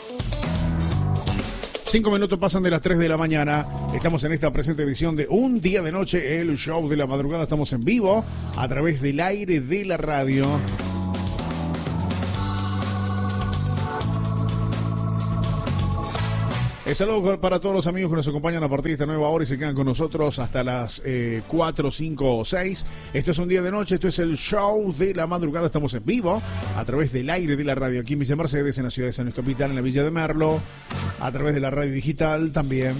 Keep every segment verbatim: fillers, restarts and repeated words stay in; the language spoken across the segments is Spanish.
Cinco minutos pasan de las tres de la mañana. Estamos en esta presente edición de Un Día de Noche, el show de la madrugada. Estamos en vivo a través del aire de la radio. El saludo para todos los amigos que nos acompañan a partir de esta nueva hora y se quedan con nosotros hasta las eh, cuatro, cinco o seis. Este es Un Día de Noche, esto es el show de la madrugada. Estamos en vivo a través del aire de la radio aquí en Villa Mercedes, en la ciudad de San Luis Capital, en la Villa de Merlo, a través de la radio digital también.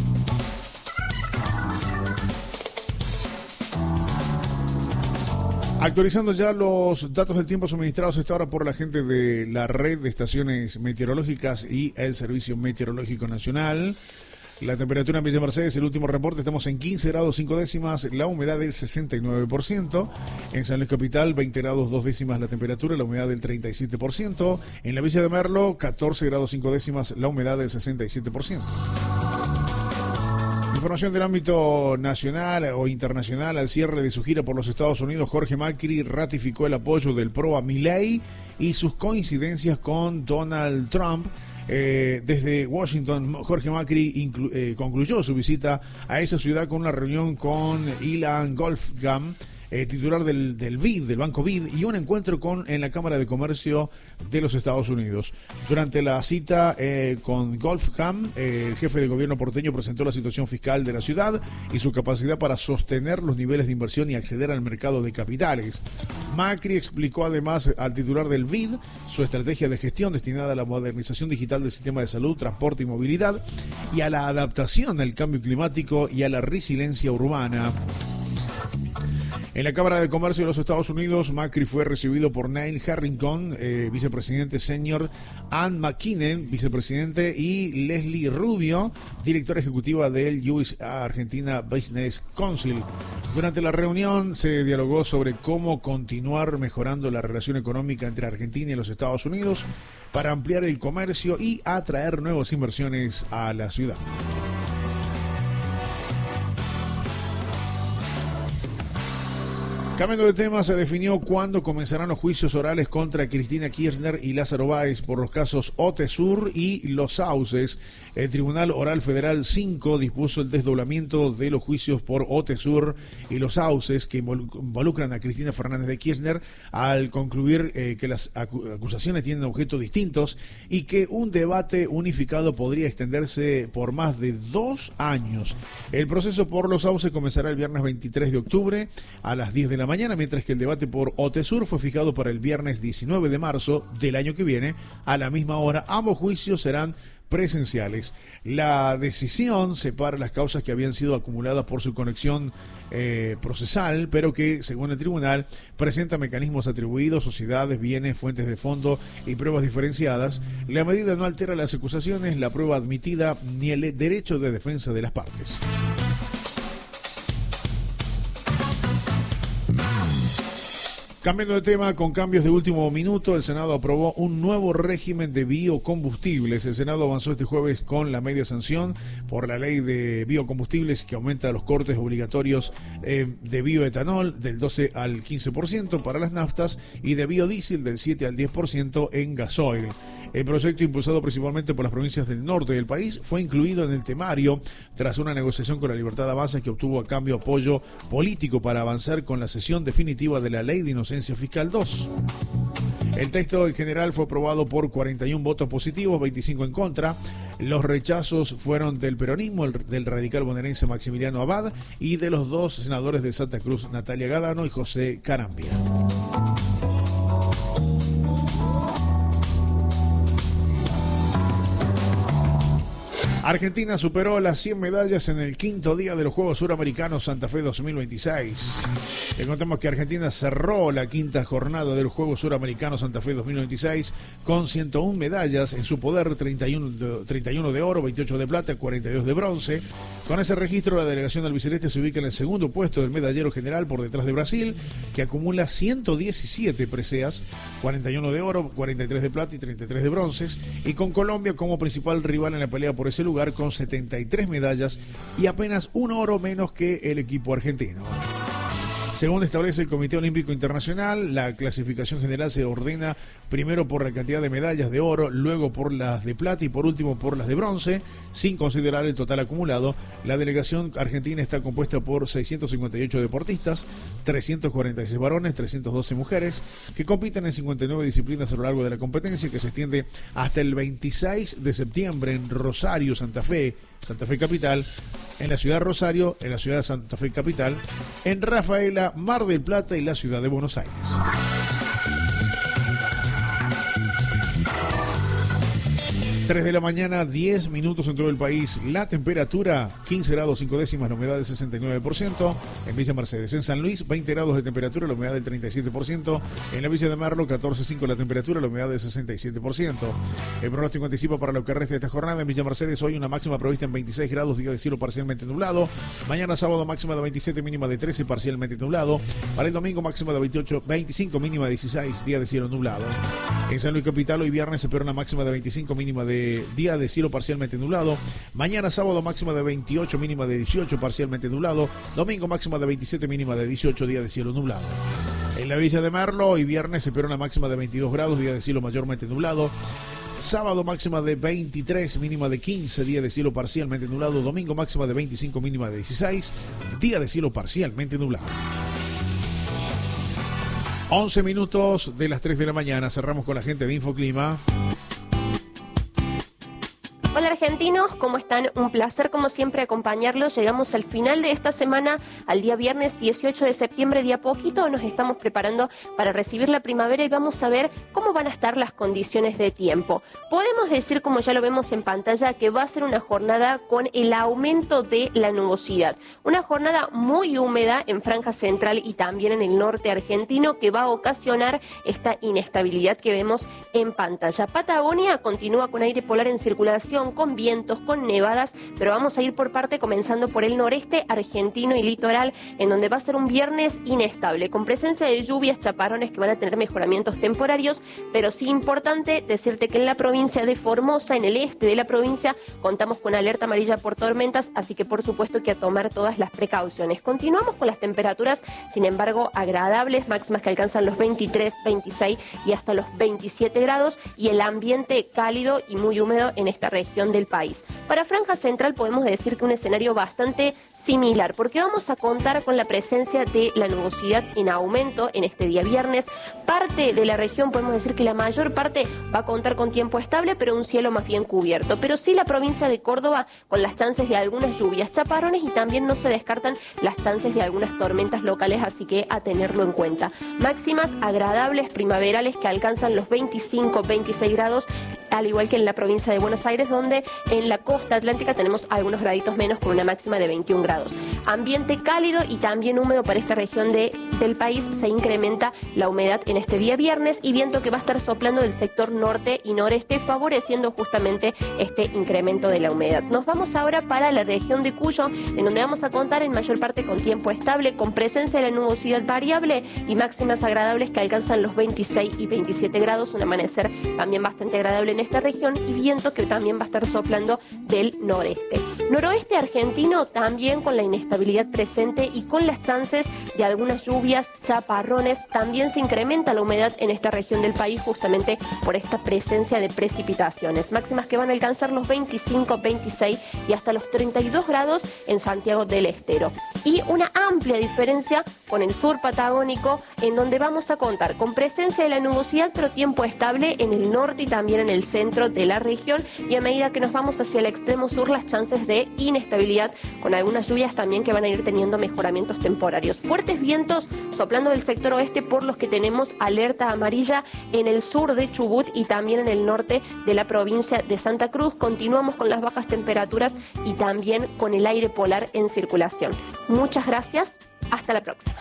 Actualizando ya los datos del tiempo suministrados esta hora por la gente de la red de estaciones meteorológicas y el Servicio Meteorológico Nacional. La temperatura en Villa Mercedes, el último reporte, estamos en quince grados cinco décimas, la humedad del sesenta y nueve por ciento. En San Luis Capital, veinte grados dos décimas la temperatura, la humedad del treinta y siete por ciento. En la Villa de Merlo, catorce grados cinco décimas, la humedad del sesenta y siete por ciento. Información del ámbito nacional o internacional. Al cierre de su gira por los Estados Unidos, Jorge Macri ratificó el apoyo del PRO a Milei y sus coincidencias con Donald Trump. Eh, desde Washington, Jorge Macri inclu- eh, concluyó su visita a esa ciudad con una reunión con Ilan Goldfram, Eh, titular del, del B I D, del Banco B I D, y un encuentro con en la Cámara de Comercio de los Estados Unidos. Durante la cita eh, con Goldfram, eh, el jefe del gobierno porteño presentó la situación fiscal de la ciudad y su capacidad para sostener los niveles de inversión y acceder al mercado de capitales. Macri explicó además al titular del B I D su estrategia de gestión destinada a la modernización digital del sistema de salud, transporte y movilidad y a la adaptación al cambio climático y a la resiliencia urbana. En la Cámara de Comercio de los Estados Unidos, Macri fue recibido por Neil Harrington, eh, vicepresidente senior, Ann McKinnon, vicepresidente, y Leslie Rubio, directora ejecutiva del U S Argentina Business Council. Durante la reunión se dialogó sobre cómo continuar mejorando la relación económica entre Argentina y los Estados Unidos para ampliar el comercio y atraer nuevas inversiones a la ciudad. Cambiando de tema, se definió cuándo comenzarán los juicios orales contra Cristina Kirchner y Lázaro Báez por los casos Otesur y Los Sauces. El Tribunal Oral Federal cinco dispuso el desdoblamiento de los juicios por Otesur y Los Sauces que involucran a Cristina Fernández de Kirchner al concluir eh, que las acu- acusaciones tienen objetos distintos y que un debate unificado podría extenderse por más de dos años. El proceso por Los Sauces comenzará el viernes veintitrés de octubre a las diez de la mañana, mientras que el debate por Otesur fue fijado para el viernes diecinueve de marzo del año que viene a la misma hora. Ambos juicios serán presenciales. La decisión separa las causas que habían sido acumuladas por su conexión eh, procesal, pero que, según el tribunal, presenta mecanismos atribuidos, sociedades, bienes, fuentes de fondo y pruebas diferenciadas. La medida no altera las acusaciones, la prueba admitida ni el derecho de defensa de las partes. Cambiando de tema, con cambios de último minuto, el Senado aprobó un nuevo régimen de biocombustibles. El Senado avanzó este jueves con la media sanción por la ley de biocombustibles que aumenta los cortes obligatorios eh, de bioetanol del doce al quince por ciento para las naftas y de biodiesel del siete al diez por ciento en gasoil. El proyecto, impulsado principalmente por las provincias del norte del país, fue incluido en el temario tras una negociación con la Libertad Avanza que obtuvo a cambio apoyo político para avanzar con la sesión definitiva de la Ley de Inocencia Fiscal dos. El texto en general fue aprobado por cuarenta y uno votos positivos, veinticinco en contra. Los rechazos fueron del peronismo, el, del radical bonaerense Maximiliano Abad y de los dos senadores de Santa Cruz, Natalia Gadano y José Carambia. Argentina superó las cien medallas en el quinto día de los Juegos Suramericanos Santa Fe dos mil veintiséis. Le contamos que Argentina cerró la quinta jornada de los Juegos Suramericanos Santa Fe dos mil veintiséis con ciento uno medallas en su poder, treinta y uno de, treinta y uno de oro, veintiocho de plata, cuarenta y dos de bronce. Con ese registro, la delegación albiceleste se ubica en el segundo puesto del medallero general por detrás de Brasil, que acumula ciento diecisiete preseas, cuarenta y uno de oro, cuarenta y tres de plata y treinta y tres de bronces, y con Colombia como principal rival en la pelea por ese lugar con setenta y tres medallas y apenas un oro menos que el equipo argentino. Según establece el Comité Olímpico Internacional, la clasificación general se ordena primero por la cantidad de medallas de oro, luego por las de plata y por último por las de bronce, sin considerar el total acumulado. La delegación argentina está compuesta por seiscientos cincuenta y ocho deportistas, trescientos cuarenta y seis varones, trescientas doce mujeres, que compiten en cincuenta y nueve disciplinas a lo largo de la competencia, que se extiende hasta el veintiséis de septiembre en Rosario, Santa Fe, Santa Fe Capital, en la ciudad de Rosario, en la ciudad de Santa Fe Capital, en Rafaela, Mar del Plata y la ciudad de Buenos Aires. tres de la mañana, diez minutos en todo el país. La temperatura, quince grados cinco décimas, la humedad del sesenta y nueve por ciento. En Villa Mercedes. En San Luis, veinte grados de temperatura, la humedad del treinta y siete por ciento. En la Villa de Merlo, catorce punto cinco la temperatura, la humedad del sesenta y siete por ciento. El pronóstico anticipa para lo que resta de esta jornada. En Villa Mercedes, hoy una máxima prevista en veintiséis grados, día de cielo parcialmente nublado. Mañana sábado, máxima de veintisiete, mínima de trece, parcialmente nublado. Para el domingo, máxima de veintiocho, veinticinco, mínima de dieciséis, día de cielo nublado. En San Luis Capital, hoy viernes se espera una máxima de veinticinco, mínima de día de cielo parcialmente nublado. Mañana sábado máxima de veintiocho, mínima de dieciocho, parcialmente nublado. Domingo máxima de veintisiete, mínima de dieciocho, día de cielo nublado. En la Villa de Merlo, hoy viernes se espera una máxima de veintidós grados, día de cielo mayormente nublado. Sábado máxima de veintitrés, mínima de quince, día de cielo parcialmente nublado. Domingo máxima de veinticinco, mínima de dieciséis, día de cielo parcialmente nublado. once minutos de las tres de la mañana. Cerramos con la gente de Infoclima. Hola argentinos, ¿cómo están? Un placer como siempre acompañarlos. Llegamos al final de esta semana, al día viernes dieciocho de septiembre, de a poquito nos estamos preparando para recibir la primavera y vamos a ver cómo van a estar las condiciones de tiempo. Podemos decir, como ya lo vemos en pantalla, que va a ser una jornada con el aumento de la nubosidad. Una jornada muy húmeda en franja central y también en el norte argentino, que va a ocasionar esta inestabilidad que vemos en pantalla. Patagonia continúa con aire polar en circulación, con vientos, con nevadas, pero vamos a ir por parte comenzando por el noreste argentino y litoral, en donde va a ser un viernes inestable, con presencia de lluvias, chaparrones que van a tener mejoramientos temporarios, pero sí importante decirte que en la provincia de Formosa, en el este de la provincia, contamos con alerta amarilla por tormentas, así que por supuesto que a tomar todas las precauciones. Continuamos con las temperaturas, sin embargo, agradables, máximas que alcanzan los veintitrés, veintiséis y hasta los veintisiete grados, y el ambiente cálido y muy húmedo en esta región del país. Para Franja Central podemos decir que un escenario bastante similar, porque vamos a contar con la presencia de la nubosidad en aumento en este día viernes. Parte de la región, podemos decir que la mayor parte va a contar con tiempo estable, pero un cielo más bien cubierto. Pero sí la provincia de Córdoba con las chances de algunas lluvias, chaparrones, y también no se descartan las chances de algunas tormentas locales, así que a tenerlo en cuenta. Máximas agradables primaverales que alcanzan los veinticinco, veintiséis grados, al igual que en la provincia de Buenos Aires, donde en la costa atlántica tenemos algunos graditos menos con una máxima de veintiún grados. Ambiente cálido y también húmedo para esta región de, del país. Se incrementa la humedad en este día viernes y viento que va a estar soplando del sector norte y noreste, favoreciendo justamente este incremento de la humedad. Nos vamos ahora para la región de Cuyo, en donde vamos a contar en mayor parte con tiempo estable, con presencia de la nubosidad variable y máximas agradables que alcanzan los veintiséis y veintisiete grados, un amanecer también bastante agradable en esta región, y viento que también va a estar soplando del noreste. Noroeste argentino también con la inestabilidad presente y con las chances de algunas lluvias, chaparrones. También se incrementa la humedad en esta región del país justamente por esta presencia de precipitaciones. Máximas que van a alcanzar los veinticinco, veintiséis y hasta los treinta y dos grados en Santiago del Estero. Y una amplia diferencia con el sur patagónico, en donde vamos a contar con presencia de la nubosidad, pero tiempo estable en el norte y también en el centro de la región. Y a medida que nos vamos hacia el extremo sur, las chances de inestabilidad con algunas lluvias también que van a ir teniendo mejoramientos temporarios. Fuertes vientos soplando del sector oeste, por los que tenemos alerta amarilla en el sur de Chubut y también en el norte de la provincia de Santa Cruz. Continuamos con las bajas temperaturas y también con el aire polar en circulación. Muchas gracias. Hasta la próxima.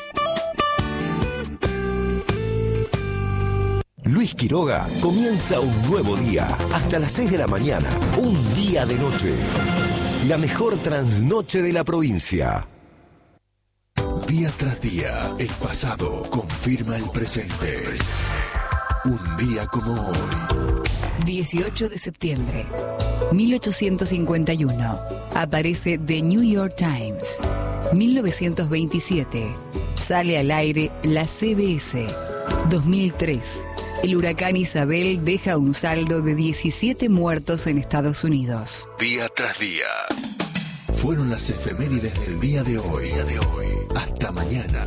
Luis Quiroga comienza un nuevo día. Hasta las seis de la mañana. Un día de noche. La mejor trasnoche de la provincia. Día tras día, el pasado confirma el presente. Un día como hoy. dieciocho de septiembre, mil ochocientos cincuenta y uno. Aparece The New York Times. mil novecientos veintisiete. Sale al aire la C B S. dos mil tres. El huracán Isabel deja un saldo de diecisiete muertos en Estados Unidos. Día tras día. Fueron las efemérides del día de hoy. Día de hoy. Hasta mañana.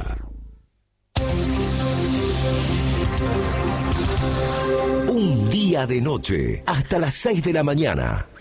Un día de noche hasta las seis de la mañana.